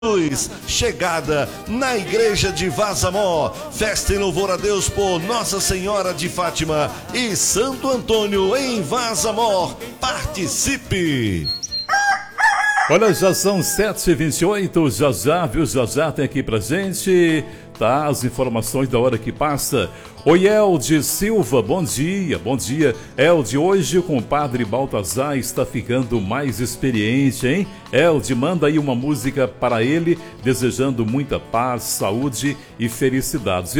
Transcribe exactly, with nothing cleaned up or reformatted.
Chegada na igreja de Vazamó, festa em louvor a Deus por Nossa Senhora de Fátima e Santo Antônio em Vazamó. Participe! Olha, já são sete e vinte e oito, já já, viu, já já tem aqui pra gente, tá, as informações da hora que passa. Oi, Elde Silva, bom dia, bom dia. Elde, hoje o compadre Baltazar está ficando mais experiente, hein? Elde, manda aí uma música para ele, desejando muita paz, saúde e felicidades.